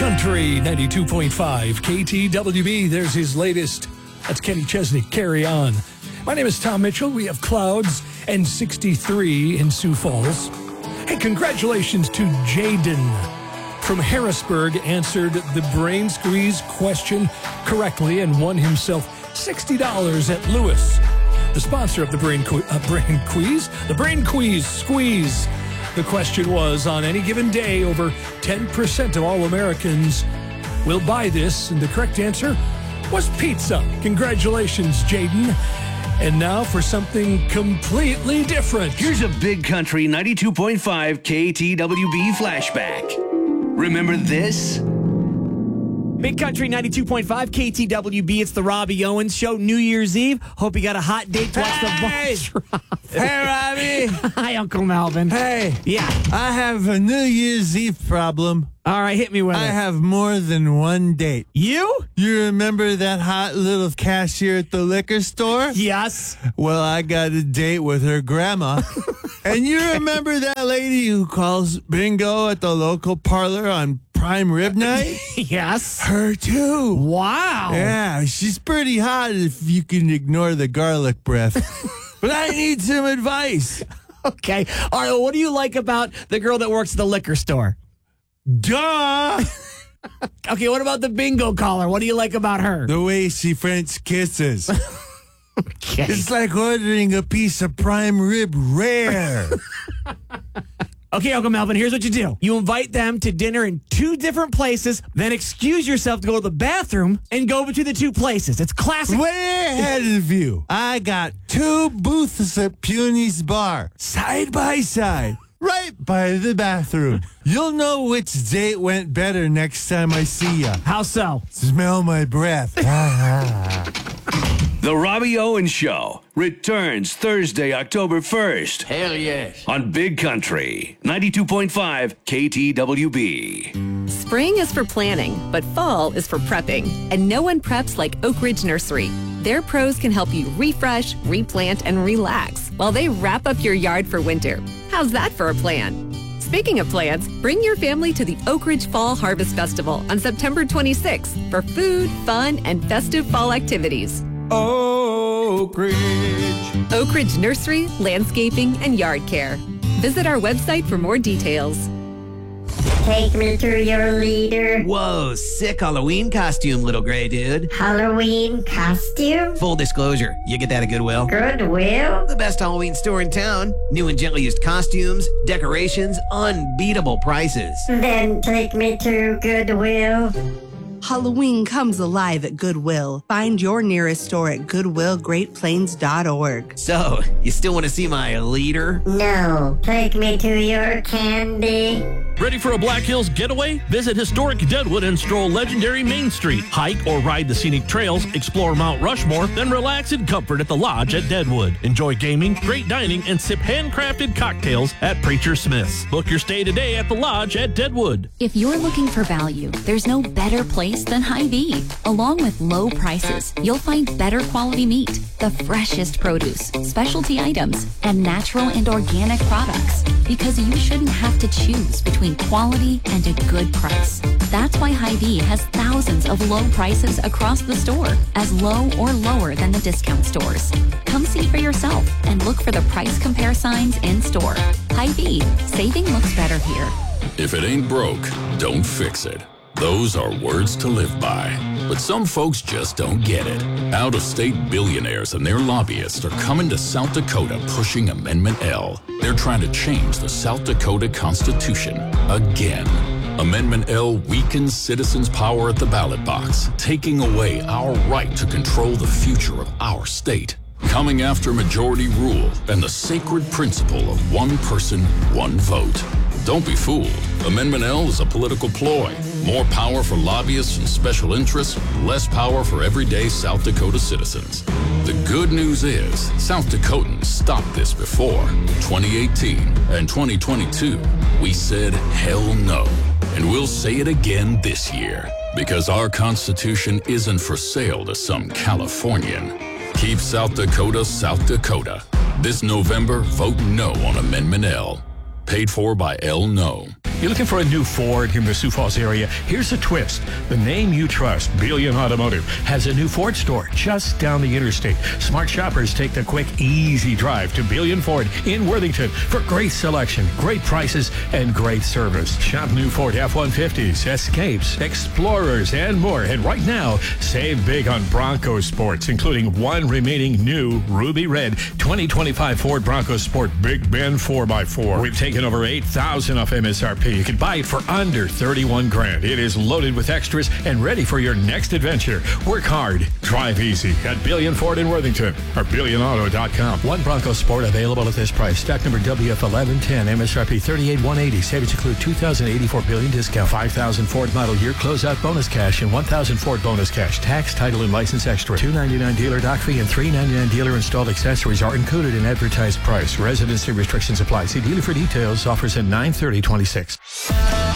Country 92.5 KTWB. There's his latest. That's Kenny Chesney. Carry on. My name is Tom Mitchell. We have clouds and 63 in Sioux Falls. Hey, congratulations to Jaden from Harrisburg. Answered the brain squeeze question correctly and won himself $60 at Lewis. The sponsor of the Brain Quiz Squeeze. The question was, on any given day, over 10% of all Americans will buy this, and the correct answer was pizza. Congratulations, Jaden. And now for something completely different. Here's a Big Country 92.5 KTWB flashback. Remember this? Big Country 92.5 KTWB. It's the Robbie Owens Show, New Year's Eve. Hope you got a hot date to watch the ball drop. Hey, Robbie. Hi, Uncle Melvin. Hey. Yeah. I have a New Year's Eve problem. All right, hit me with it. I have more than one date. You? You remember that hot little cashier at the liquor store? Yes. Well, I got a date with her grandma. And you remember that lady who calls bingo at the local parlor on prime rib night? Yes. Her too. Wow. Yeah, she's pretty hot if you can ignore the garlic breath. But I need some advice. Okay. All right, well, what do you like about the girl that works at the liquor store? Duh! Okay, what about the bingo caller? What do you like about her? The way she French kisses. Okay. It's like ordering a piece of prime rib rare. Okay, Uncle Melvin, here's what you do. You invite them to dinner in two different places, then excuse yourself to go to the bathroom and go between the two places. It's classic. Way ahead of you. I got two booths at Puny's Bar, side by side, right by the bathroom. You'll know which date went better next time I see ya. How so? Smell my breath. The Robbie Owens Show returns Thursday, October 1st. Hell yes. On Big Country 92.5 KTWB. Spring is for planning, but fall is for prepping. And no one preps like Oak Ridge Nursery. Their pros can help you refresh, replant, and relax while they wrap up your yard for winter. How's that for a plan? Speaking of plans, bring your family to the Oak Ridge Fall Harvest Festival on September 26th for food, fun, and festive fall activities. Oak Ridge. Oak Ridge Nursery, Landscaping, and Yard Care. Visit our website for more details. Take me to your leader. Whoa, sick Halloween costume, little gray dude. Halloween costume? Full disclosure, you get that at Goodwill. Goodwill? The best Halloween store in town. New and gently used costumes, decorations, unbeatable prices. Then take me to Goodwill. Halloween comes alive at Goodwill. Find your nearest store at goodwillgreatplains.org. So, you still want to see my leader? No, take me to your candy. Ready for a Black Hills getaway? Visit historic Deadwood and stroll legendary Main Street. Hike or ride the scenic trails, explore Mount Rushmore, then relax in comfort at the Lodge at Deadwood. Enjoy gaming, great dining, and sip handcrafted cocktails at Preacher Smith's. Book your stay today at the Lodge at Deadwood. If you're looking for value, there's no better place than Hy-Vee. Along with low prices, you'll find better quality meat, the freshest produce, specialty items, and natural and organic products. Because you shouldn't have to choose between quality and a good price. That's why Hy-Vee has thousands of low prices across the store, as low or lower than the discount stores. Come see for yourself and look for the price compare signs in store. Hy-Vee, saving looks better here. If it ain't broke, don't fix it. Those are words to live by. But some folks just don't get it. Out-of-state billionaires and their lobbyists are coming to South Dakota pushing Amendment L. They're trying to change the South Dakota Constitution again. Amendment L weakens citizens' power at the ballot box, taking away our right to control the future of our state. Coming after majority rule and the sacred principle of one person, one vote. Don't be fooled. Amendment L is a political ploy. More power for lobbyists and special interests, less power for everyday South Dakota citizens. The good news is, South Dakotans stopped this before. 2018 and 2022, we said hell no. And we'll say it again this year. Because our Constitution isn't for sale to some Californian. Keep South Dakota, South Dakota. This November, vote no on Amendment L. Paid for by L No. You're looking for a new Ford in the Sioux Falls area? Here's a twist. The name you trust, Billion Automotive, has a new Ford store just down the interstate. Smart shoppers take the quick, easy drive to Billion Ford in Worthington for great selection, great prices, and great service. Shop new Ford F-150s, Escapes, Explorers, and more. And right now, save big on Bronco Sports, including one remaining new ruby red 2025 Ford Bronco Sport Big Bend 4x4. We've taken over 8,000 off MSRP. You can buy it for under 31 grand. It is loaded with extras and ready for your next adventure. Work hard, drive easy at Billion Ford in Worthington or BillionAuto.com. One Bronco Sport available at this price. Stock number WF1110, MSRP 38,180. Savings include 2,084 billion discount, 5,000 Ford model year closeout bonus cash, and 1,000 Ford bonus cash. Tax, title, and license extra. $299 dealer dock fee and $399 dealer installed accessories are included in advertised price. Residency restrictions apply. See dealer for details. Offers at 9/30/26.